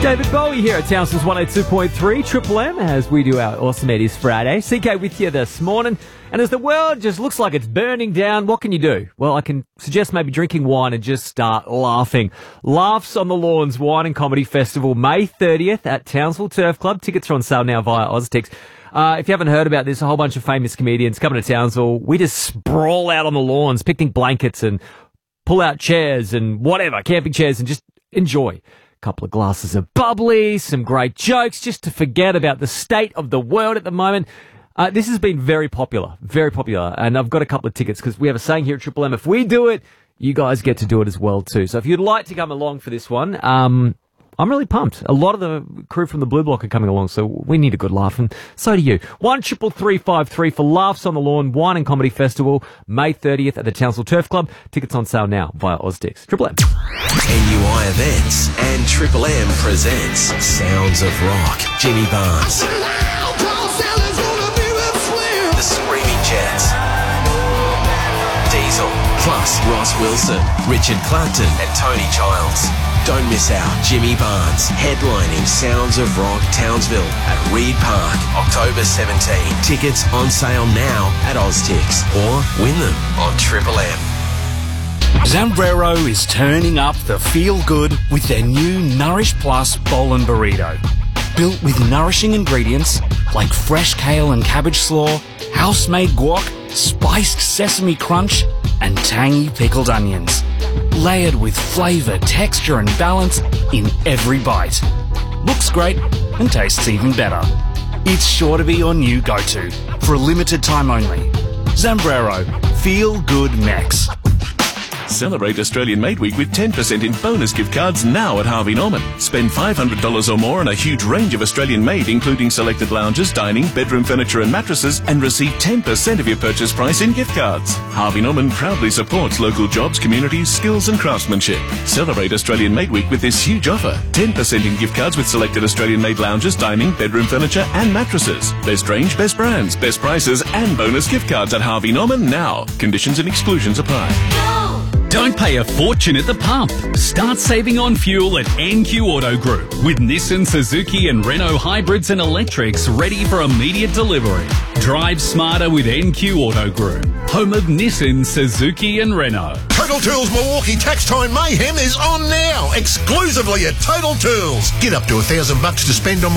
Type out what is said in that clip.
David Bowie here at Townsville's 102.3 Triple M as we do our Awesome 80s Friday. CK with you this morning. And as the world just looks like it's burning down, what can you do? Well, I can suggest maybe drinking wine and just start laughing. Laughs on the Lawns Wine and Comedy Festival, May 30th at Townsville Turf Club. Tickets are on sale now via Oztix. If you haven't heard about this, a whole bunch of famous comedians coming to Townsville. We just sprawl out on the lawns, picnic blankets and pull out chairs and whatever, camping chairs, and just enjoy. Couple of glasses of bubbly, some great jokes, just to forget about the state of the world at the moment. This has been very popular, and I've got a couple of tickets because we have a saying here at Triple M, if we do it, you guys get to do it as well too. So if you'd like to come along for this one, I'm really pumped. A lot of the crew from the Blue Block are coming along, so we need a good laugh, and so do you. 133353 for Laughs on the Lawn Wine and Comedy Festival, May 30th at the Townsville Turf Club. Tickets on sale now via Oztix. Triple M. NUI Events and Triple M presents Sounds of Rock. Jimmy Barnes, The Screaming Jets, Diesel, plus Ross Wilson, Richard Clapton and Tony Childs. Don't miss out. Jimmy Barnes headlining Sounds of Rock Townsville at Reed Park, October 17. Tickets on sale now at Oztix or win them on Triple M. Zambrero is turning up the feel-good with their new Nourish Plus Bowl and Burrito. Built with nourishing ingredients like fresh kale and cabbage slaw, house-made guac, spiced sesame crunch, and tangy pickled onions. Layered with flavour, texture and balance in every bite. Looks great and tastes even better. It's sure to be your new go-to for a limited time only. Zambrero, Feel Good Mex. Celebrate Australian Made Week with 10% in bonus gift cards now at Harvey Norman. Spend $500 or more on a huge range of Australian made, including selected lounges, dining, bedroom furniture and mattresses, and receive 10% of your purchase price in gift cards. Harvey Norman proudly supports local jobs, communities, skills and craftsmanship. Celebrate Australian Made Week with this huge offer. 10% in gift cards with selected Australian made lounges, dining, bedroom furniture and mattresses. Best range, best brands, best prices and bonus gift cards at Harvey Norman now. Conditions and exclusions apply. Don't pay a fortune at the pump. Start saving on fuel at NQ Auto Group with Nissan, Suzuki and Renault hybrids and electrics ready for immediate delivery. Drive smarter with NQ Auto Group, home of Nissan, Suzuki and Renault. Total Tools Milwaukee Tax Time Mayhem is on now, exclusively at Total Tools. Get up to $1,000 to spend on